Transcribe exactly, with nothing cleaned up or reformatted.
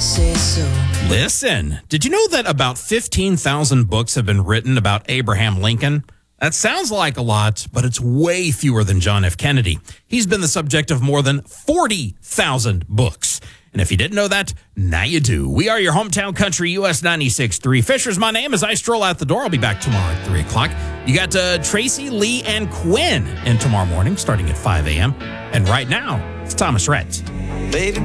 say so. Listen, did you know that about fifteen thousand books have been written about Abraham Lincoln? That sounds like a lot, but it's way fewer than John F. Kennedy. He's been the subject of more than forty thousand books. And if you didn't know that, now you do. We are your hometown country, U S ninety-six point three. Fisher's my name as I stroll out the door. I'll be back tomorrow at three o'clock. You got uh, Tracy, Lee, and Quinn in tomorrow morning, starting at five a.m. And right now, it's Thomas Rhett. Baby,